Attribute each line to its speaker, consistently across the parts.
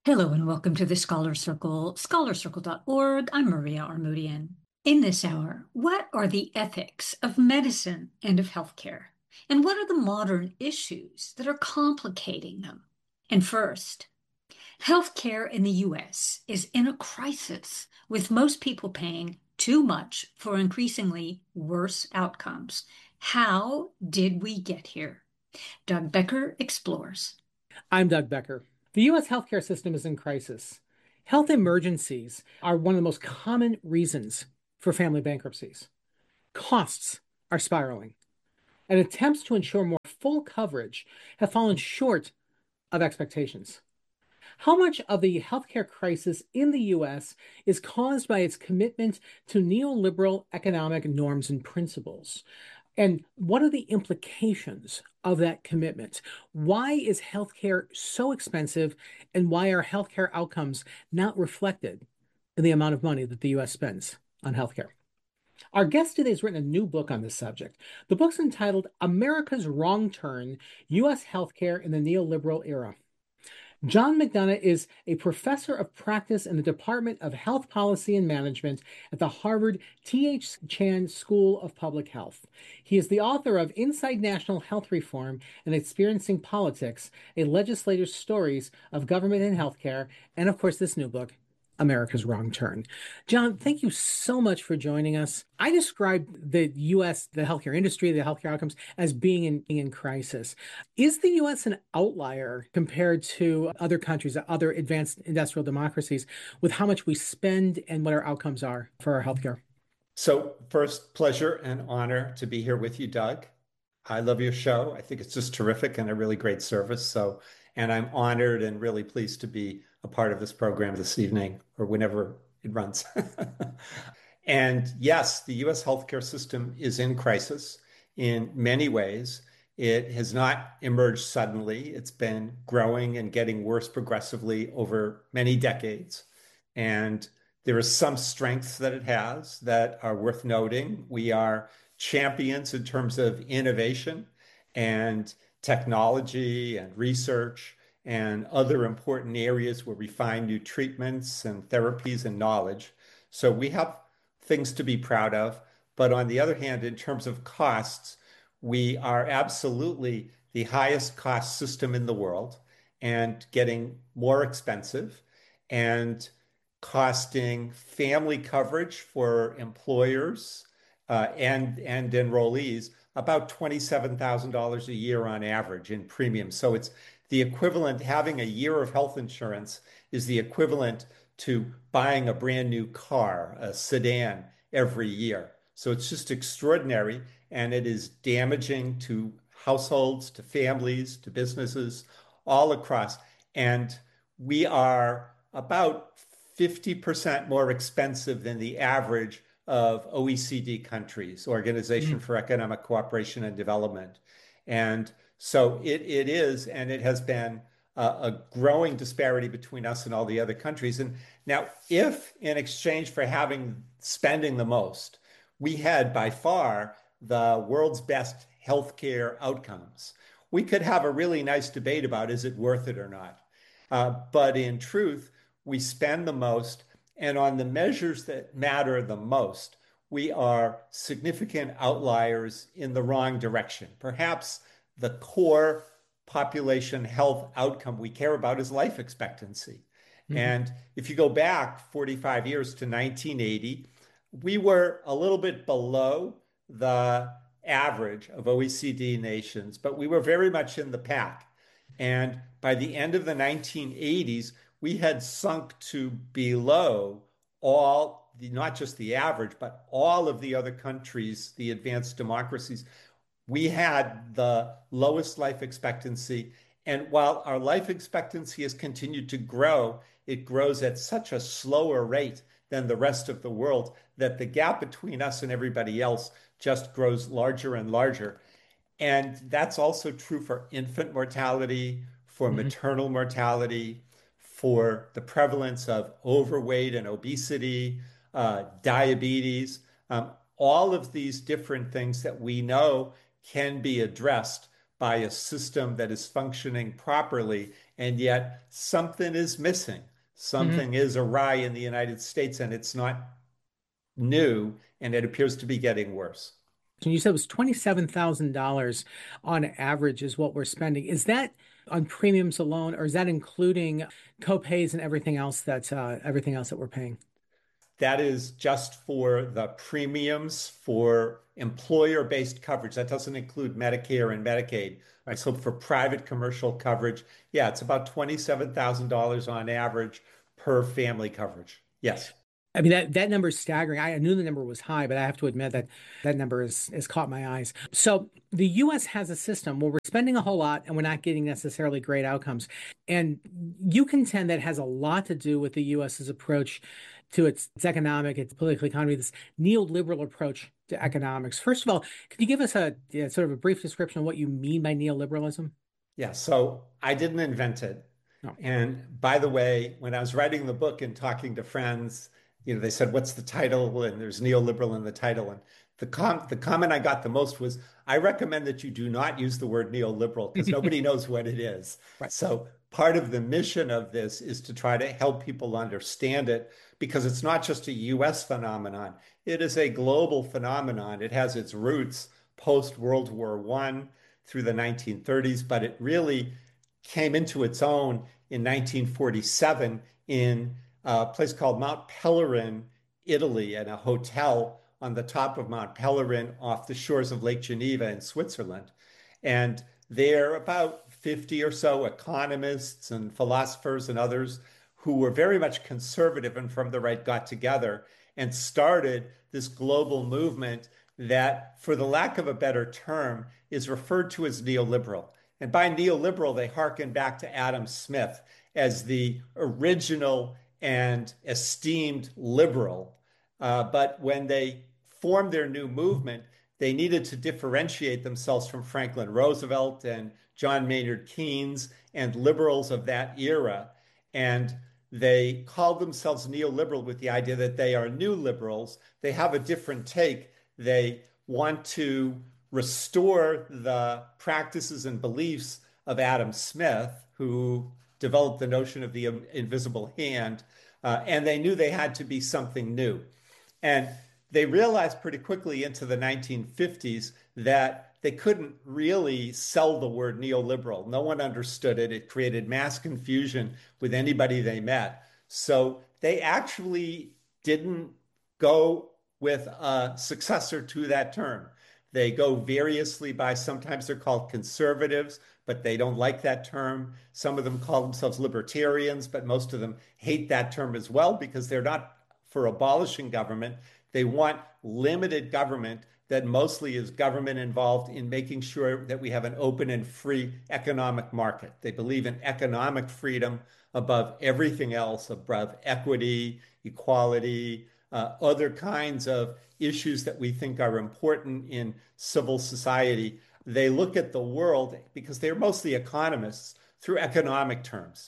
Speaker 1: Hello and welcome to the Scholar Circle, scholarcircle.org. I'm Maria Armoudian. In this hour, what are the ethics of medicine and of healthcare? And what are the modern issues that are complicating them? And first, healthcare in the US is in a crisis, with most people paying too much for increasingly worse outcomes. How did we get here? Doug Becker explores.
Speaker 2: I'm Doug Becker. The U.S. healthcare system is in crisis. Health emergencies are one of the most common reasons for family bankruptcies. Costs are spiraling, and attempts to ensure more full coverage have fallen short of expectations. How much of the healthcare crisis in the US is caused by its commitment to neoliberal economic norms and principles? And what are the implications of that commitment? Why is healthcare so expensive, and why are healthcare outcomes not reflected in the amount of money that the US spends on healthcare? Our guest today has written a new book on this subject. The book's entitled America's Wrong Turn: US Healthcare in the Neoliberal Era. John McDonough is a professor of practice in the Department of Health Policy and Management at the Harvard T.H. Chan School of Public Health. He is the author of Inside National Health Reform and Experiencing Politics, a legislator's stories of government and healthcare, and of course, this new book, America's Wrong Turn. John, thank you so much for joining us. I described the U.S., the healthcare industry, the healthcare outcomes as being in crisis. Is the U.S. an outlier compared to other countries, other advanced industrial democracies, with how much we spend and what our outcomes are for our healthcare?
Speaker 3: So, first, pleasure and honor to be here with you, Doug. I love your show. I think it's just terrific and a really great service. And I'm honored and really pleased to be a part of this program this evening or whenever it runs. And yes, the US healthcare system is in crisis in many ways. It has not emerged suddenly. It's been growing and getting worse progressively over many decades. And there is some strengths that it has that are worth noting. We are champions in terms of innovation and technology and research and other important areas where we find new treatments and therapies and knowledge. So we have things to be proud of. But on the other hand, in terms of costs, we are absolutely the highest cost system in the world and getting more expensive and costing family coverage for employers and enrollees about $27,000 a year on average in premiums. So it's the equivalent, having a year of health insurance is the equivalent to buying a brand new car, a sedan, every year. So it's just extraordinary, and it is damaging to households, to families, to businesses all across. And we are about 50% more expensive than the average of OECD countries, Organization
Speaker 2: Mm.
Speaker 3: for Economic Cooperation and Development. And so it is, and it has been a growing disparity between us and all the other countries. And now, if in exchange for having spending the most, we had by far the world's best healthcare outcomes, we could have a really nice debate about is it worth it or not. But in truth, we spend the most, and on the measures that matter the most, we are significant outliers in the wrong direction. Perhaps the core population health outcome we care about is life expectancy.
Speaker 2: Mhm.
Speaker 3: And if you go back 45 years to 1980, we were a little bit below the average of OECD nations, but we were very much in the pack. And by the end of the 1980s, we had sunk to below not just the average, but all of the other countries, the advanced democracies. We had the lowest life expectancy. And while our life expectancy has continued to grow, it grows at such a slower rate than the rest of the world that the gap between us and everybody else just grows larger and larger. And that's also true for infant mortality, for
Speaker 2: Mhm.
Speaker 3: maternal mortality, for the prevalence of overweight and obesity, diabetes, all of these different things that we know can be addressed by a system that is functioning properly, and yet something is missing.
Speaker 2: Mhm.
Speaker 3: Something is awry in the United States, and it's not new, and it appears to be getting worse.
Speaker 2: And you said it was $27,000 on average is what we're spending. Is that on premiums alone, or is that including co-pays and everything else that we're paying?
Speaker 3: That is just for the premiums for employer-based coverage. That doesn't include Medicare and Medicaid. But
Speaker 2: Right.
Speaker 3: so for private commercial coverage, yeah, it's about $27,000 on average per family coverage. Yes.
Speaker 2: I mean that number is staggering. I knew the number was high, but I have to admit that that number has caught my eyes. So the U.S. has a system where we're spending a whole lot and we're not getting necessarily great outcomes. And you contend that has a lot to do with the U.S.'s approach to its economic, its political economy, this neoliberal approach to economics. First of all, can you give us a sort of a brief description of what you mean by neoliberalism?
Speaker 3: Yeah, so I didn't invent it.
Speaker 2: No.
Speaker 3: And by the way, when I was writing the book and talking to friends, they said, "What's the title?" And there's neoliberal in the title. And the comment I got the most was, "I recommend that you do not use the word neoliberal because nobody knows what it is."
Speaker 2: Right.
Speaker 3: So part of the mission of this is to try to help people understand it because it's not just a US phenomenon. It is a global phenomenon. It has its roots post World War I through the 1930s, but it really came into its own in 1947 in a place called Mount Pelerin, Italy, and a hotel on the top of Mount Pelerin off the shores of Lake Geneva in Switzerland. And there, about 50 or so economists and philosophers and others who were very much conservative and from the right got together and started this global movement that, for the lack of a better term, is referred to as neoliberal. And by neoliberal, they hearken back to Adam Smith as the original and esteemed liberal. But when they formed their new movement, they needed to differentiate themselves from Franklin Roosevelt and John Maynard Keynes and liberals of that era. And they called themselves neoliberal with the idea that they are new liberals. They have a different take. They want to restore the practices and beliefs of Adam Smith, who developed the notion of the invisible hand. And they knew they had to be something new. And they realized pretty quickly into the 1950s that they couldn't really sell the word neoliberal. No one understood it. It created mass confusion with anybody they met. So they actually didn't go with a successor to that term. They go variously by, sometimes they're called conservatives, but they don't like that term. Some of them call themselves libertarians, but most of them hate that term as well because they're not for abolishing government. They want limited government that mostly is government involved in making sure that we have an open and free economic market. They believe in economic freedom above everything else, above equity, equality, other kinds of issues that we think are important in civil society. They look at the world, because they're mostly economists, through economic terms.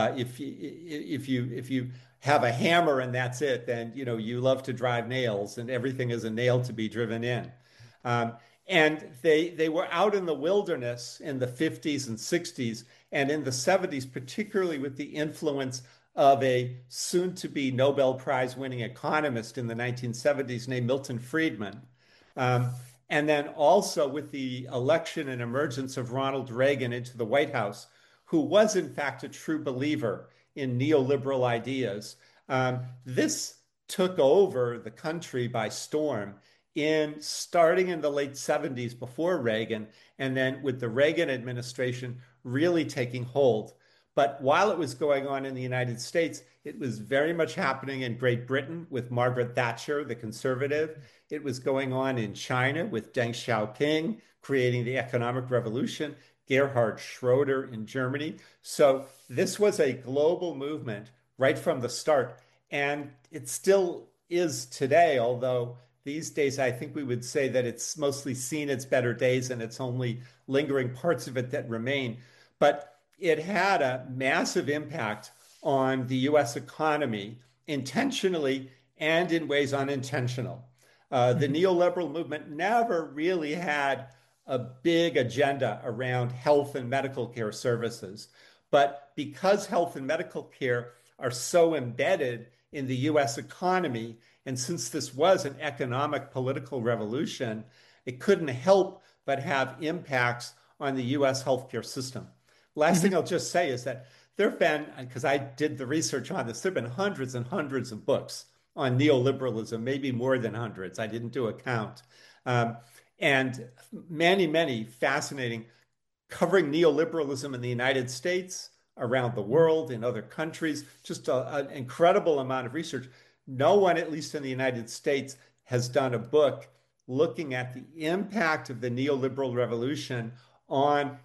Speaker 3: If you have a hammer and that's it, then you love to drive nails, and everything is a nail to be driven in. Um, and they were out in the wilderness in the 50s and 60s and in the 70s, particularly with the influence of a soon-to-be Nobel Prize winning economist in the 1970s named Milton Friedman. Um, and then also with the election and emergence of Ronald Reagan into the White House, who was in fact a true believer in neoliberal ideas. This took over the country by storm in starting in the late 70s before Reagan, and then with the Reagan administration really taking hold. But while it was going on in the United States, it was very much happening in Great Britain with Margaret Thatcher, the conservative. It was going on in China with Deng Xiaoping creating the economic revolution, Gerhard Schroeder in Germany. So this was a global movement right from the start. And it still is today, although these days I think we would say that it's mostly seen its better days and it's only lingering parts of it that remain. But it had a massive impact on the US economy intentionally and in ways unintentional. The neoliberal movement never really had a big agenda around health and medical care services. But because health and medical care are so embedded in the US economy, and since this was an economic political revolution, it couldn't help but have impacts on the US healthcare system. Last thing I'll just say is that there have been, because I did the research on this, there have been hundreds and hundreds of books on neoliberalism, maybe more than hundreds. I didn't do a count. And many, many fascinating covering neoliberalism in the United States, around the world, in other countries, just an incredible amount of research. No one, at least in the United States, has done a book looking at the impact of the neoliberal revolution on